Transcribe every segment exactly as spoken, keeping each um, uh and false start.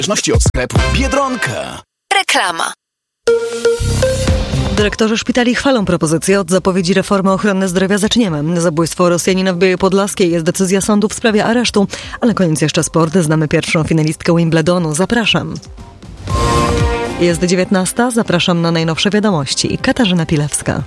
Zależności od sklepu Biedronka. Reklama. Dyrektorzy szpitali chwalą propozycję. Od zapowiedzi reformy ochrony zdrowia zaczniemy. Zabójstwo Rosjanina w Białej Podlaskiej jest decyzja sądu w sprawie aresztu. Ale koniec jeszcze sport. Znamy pierwszą finalistkę Wimbledonu. Zapraszam. Jest dziewiętnasta. Zapraszam na najnowsze wiadomości. Katarzyna Pilewska.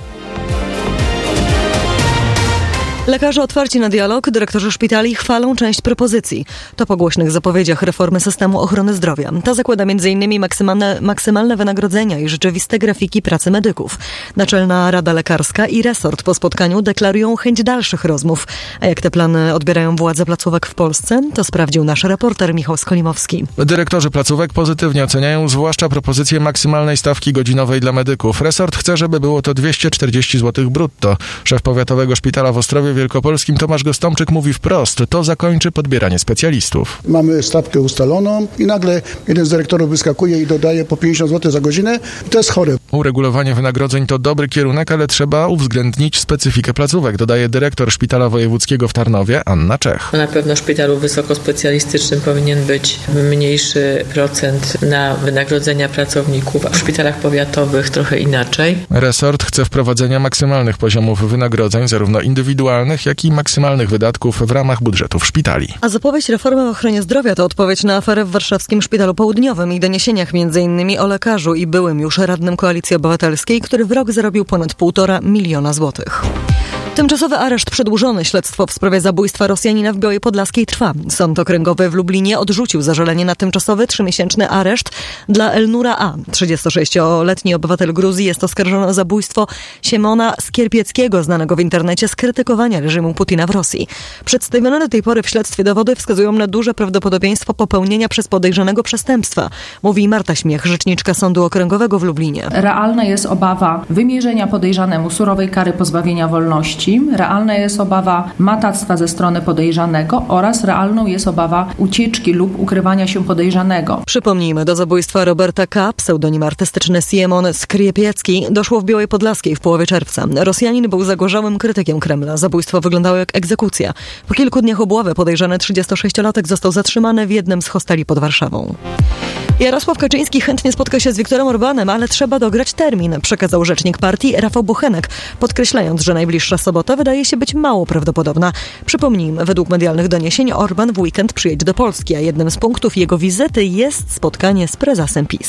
Lekarze otwarci na dialog, dyrektorzy szpitali chwalą część propozycji. To po głośnych zapowiedziach reformy systemu ochrony zdrowia. Ta zakłada między innymi maksymalne, maksymalne wynagrodzenia i rzeczywiste grafiki pracy medyków. Naczelna Rada Lekarska i resort po spotkaniu deklarują chęć dalszych rozmów. A jak te plany odbierają władze placówek w Polsce, to sprawdził nasz reporter Michał Skolimowski. Dyrektorzy placówek pozytywnie oceniają zwłaszcza propozycję maksymalnej stawki godzinowej dla medyków. Resort chce, żeby było to dwieście czterdzieści złotych brutto. Szef powiatowego szpitala w Ostrowie Wielkopolskim Tomasz Gostomczyk mówi wprost, to zakończy podbieranie specjalistów. Mamy stawkę ustaloną i nagle jeden z dyrektorów wyskakuje i dodaje po pięćdziesiąt złotych za godzinę. To jest chore. Uregulowanie wynagrodzeń to dobry kierunek, ale trzeba uwzględnić specyfikę placówek, dodaje dyrektor Szpitala Wojewódzkiego w Tarnowie Anna Czech. Na pewno w szpitalu wysokospecjalistycznym powinien być mniejszy procent na wynagrodzenia pracowników, a w szpitalach powiatowych trochę inaczej. Resort chce wprowadzenia maksymalnych poziomów wynagrodzeń, zarówno indywidualnych, jak i maksymalnych wydatków w ramach budżetów szpitali. A zapowiedź reformy w ochronie zdrowia to odpowiedź na aferę w warszawskim Szpitalu Południowym i doniesieniach między innymi o lekarzu i byłym już radnym Koalicji Obywatelskiej, który w rok zarobił ponad półtora miliona złotych. Tymczasowy areszt przedłużony. Śledztwo w sprawie zabójstwa Rosjanina w Białej Podlaskiej trwa. Sąd okręgowy w Lublinie odrzucił zażalenie na tymczasowy trzymiesięczny areszt dla Elnura A. trzydziestosześcioletni obywatel Gruzji jest oskarżony o zabójstwo Siemona Skierpieckiego, znanego w internecie z krytykowania reżimu Putina w Rosji. Przedstawione do tej pory w śledztwie dowody wskazują na duże prawdopodobieństwo popełnienia przez podejrzanego przestępstwa, mówi Marta Śmiech, rzeczniczka Sądu Okręgowego w Lublinie. Realna jest obawa wymierzenia podejrzanemu surowej kary pozbawienia wolności. Realna jest obawa matactwa ze strony podejrzanego oraz realną jest obawa ucieczki lub ukrywania się podejrzanego. Przypomnijmy, do zabójstwa Roberta K., pseudonim artystyczny Siemon Skierpiecki, doszło w Białej Podlaskiej w połowie czerwca. Rosjanin był zagorzałym krytykiem Kremla. Zabójstwo wyglądało jak egzekucja. Po kilku dniach obławy podejrzany trzydziestosześciolatek został zatrzymany w jednym z hosteli pod Warszawą. Jarosław Kaczyński chętnie spotka się z Viktorem Orbanem, ale trzeba dograć termin, przekazał rzecznik partii Rafał Bochenek, podkreślając, że najbliższa sobota wydaje się być mało prawdopodobna. Przypomnijmy, według medialnych doniesień Orban w weekend przyjedzie do Polski, a jednym z punktów jego wizyty jest spotkanie z prezesem PiS.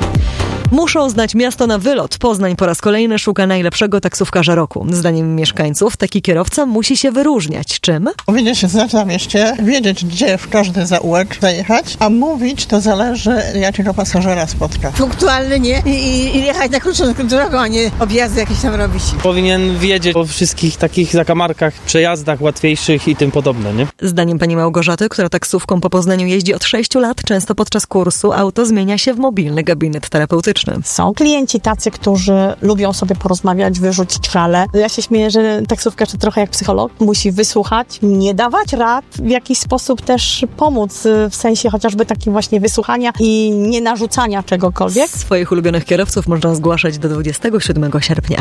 Muszą znać miasto na wylot. Poznań po raz kolejny szuka najlepszego taksówkarza roku. Zdaniem mieszkańców taki kierowca musi się wyróżniać. Czym? Powinien się znać na mieście, wiedzieć, gdzie w każdy zaułek zajechać, a mówić to zależy, jakiego pasażera spotka. Punktualny, nie? I, i jechać na krótszą drogą, a nie objazdy jakieś tam robić. Powinien wiedzieć o wszystkich takich zakamarkach, przejazdach łatwiejszych i tym podobne, nie? Zdaniem pani Małgorzaty, która taksówką po Poznaniu jeździ od sześciu lat, często podczas kursu auto zmienia się w mobilny gabinet terapeutyczny. Są klienci tacy, którzy lubią sobie porozmawiać, wyrzucić szale. Ja się śmieję, że taksówkarz to trochę jak psycholog. Musi wysłuchać, nie dawać rad, w jakiś sposób też pomóc, w sensie chociażby takim właśnie wysłuchania i nie narzucania czegokolwiek. Swoich ulubionych kierowców można zgłaszać do dwudziestego siódmego sierpnia.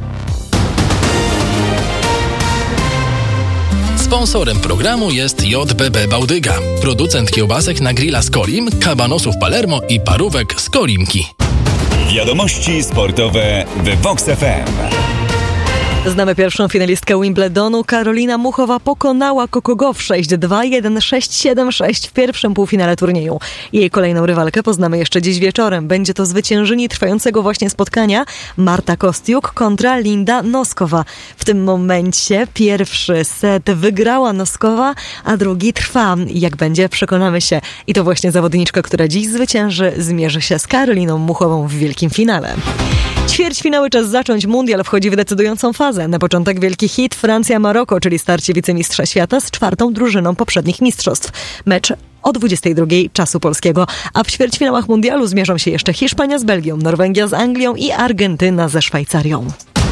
Sponsorem programu jest J B B Bałdyga, producent kiełbasek na grilla z Kolim, kabanosów Palermo i parówek z Kolimki. Wiadomości sportowe w Vox F M. Znamy pierwszą finalistkę Wimbledonu. Karolina Muchowa pokonała Coco Gauff sześć dwa, jeden sześć, siedem sześć w pierwszym półfinale turnieju. Jej kolejną rywalkę poznamy jeszcze dziś wieczorem. Będzie to zwyciężyni trwającego właśnie spotkania Marta Kostiuk kontra Linda Noskowa. W tym momencie pierwszy set wygrała Noskowa, a drugi trwa. Jak będzie, przekonamy się. I to właśnie zawodniczka, która dziś zwycięży, zmierzy się z Karoliną Muchową w wielkim finale. Ćwierćfinały czas zacząć. Mundial wchodzi w decydującą fazę. Na początek wielki hit Francja-Maroko, czyli starcie wicemistrza świata z czwartą drużyną poprzednich mistrzostw. Mecz o dwudziestej drugiej czasu polskiego. A w ćwierćfinałach mundialu zmierzą się jeszcze Hiszpania z Belgią, Norwegia z Anglią i Argentyna ze Szwajcarią.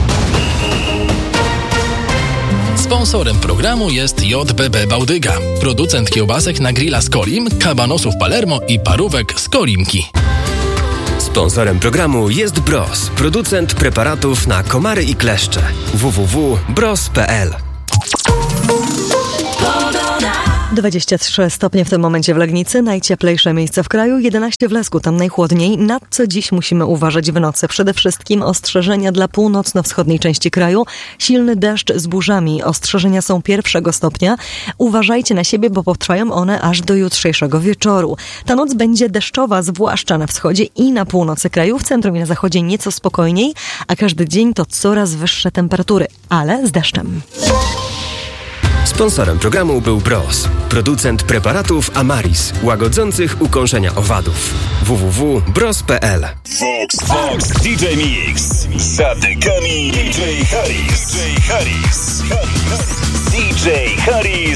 Sponsorem programu jest J B B Bałdyga, producent kiełbasek na grilla z Kolim, kabanosów Palermo i parówek z Kolimki. Sponsorem programu jest Bros, producent preparatów na komary i kleszcze. w w w kropka bros kropka p l dwadzieścia trzy stopnie w tym momencie w Legnicy, najcieplejsze miejsce w kraju, jedenaście w Lesku, tam najchłodniej. Na co dziś musimy uważać w nocy? Przede wszystkim ostrzeżenia dla północno-wschodniej części kraju, silny deszcz z burzami. Ostrzeżenia są pierwszego stopnia. Uważajcie na siebie, bo potrwają one aż do jutrzejszego wieczoru. Ta noc będzie deszczowa, zwłaszcza na wschodzie i na północy kraju, w centrum i na zachodzie nieco spokojniej, a każdy dzień to coraz wyższe temperatury, ale z deszczem. Sponsorem programu był Bros, producent preparatów Amaris, łagodzących ukąszenia owadów. w w w kropka bros kropka p l. Vox, Vox D J Mix. Zatykami D J Harris. D J Harris. D J Harris